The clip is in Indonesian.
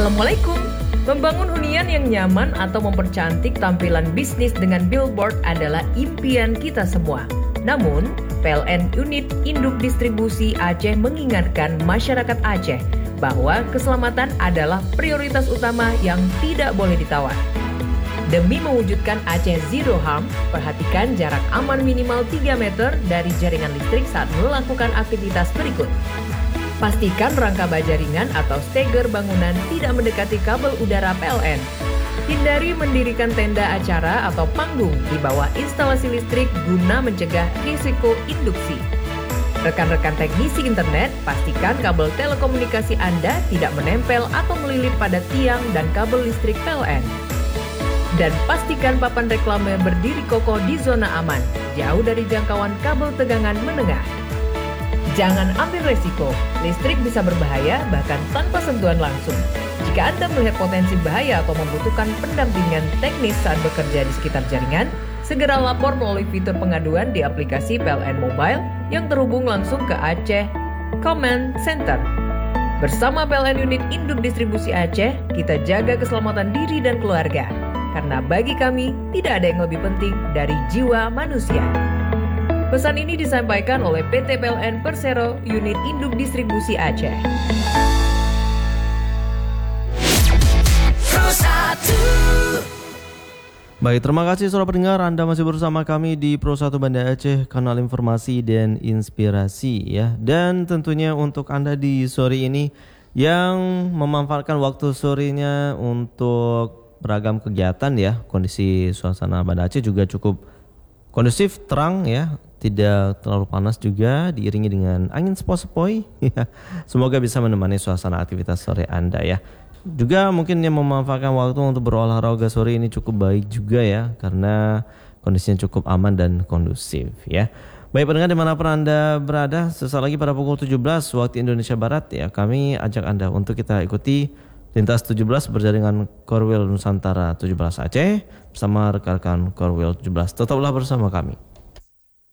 Assalamualaikum. Membangun hunian yang nyaman atau mempercantik tampilan bisnis dengan billboard adalah impian kita semua. Namun, PLN Unit Induk Distribusi Aceh mengingatkan masyarakat Aceh bahwa keselamatan adalah prioritas utama yang tidak boleh ditawar. Demi mewujudkan Aceh Zero Harm, perhatikan jarak aman minimal 3 meter dari jaringan listrik saat melakukan aktivitas berikut. Pastikan rangka baja ringan atau steger bangunan tidak mendekati kabel udara PLN. Hindari mendirikan tenda acara atau panggung di bawah instalasi listrik guna mencegah risiko induksi. Rekan-rekan teknisi internet, pastikan kabel telekomunikasi Anda tidak menempel atau melilit pada tiang dan kabel listrik PLN. Dan pastikan papan reklame berdiri kokoh di zona aman, jauh dari jangkauan kabel tegangan menengah. Jangan ambil resiko, listrik bisa berbahaya bahkan tanpa sentuhan langsung. Jika Anda melihat potensi bahaya atau membutuhkan pendampingan teknis saat bekerja di sekitar jaringan, segera lapor melalui fitur pengaduan di aplikasi PLN Mobile yang terhubung langsung ke Aceh Command Center. Bersama PLN Unit Induk Distribusi Aceh, kita jaga keselamatan diri dan keluarga. Karena bagi kami, tidak ada yang lebih penting dari jiwa manusia. Pesan ini disampaikan oleh PT PLN Persero Unit Induk Distribusi Aceh. Baik, terima kasih saudara pendengar, Anda masih bersama kami di Pro 1 Banda Aceh, kanal informasi dan inspirasi ya. Dan tentunya untuk Anda di sore ini yang memanfaatkan waktu sorenya untuk beragam kegiatan ya, kondisi suasana Banda Aceh juga cukup kondusif, terang ya, tidak terlalu panas juga, diiringi dengan angin sepoi-sepoi ya. Semoga bisa menemani suasana aktivitas sore Anda ya. Juga mungkin yang memanfaatkan waktu untuk berolahraga sore ini cukup baik juga ya, karena kondisinya cukup aman dan kondusif ya. Baik pendengar dimanapun Anda berada, sesaat lagi pada pukul 17 waktu Indonesia Barat ya, kami ajak Anda untuk kita ikuti Lintas 17 berjaringan Korwil Nusantara 17 Aceh bersama rekan-rekan Korwil 17. Tetaplah bersama kami.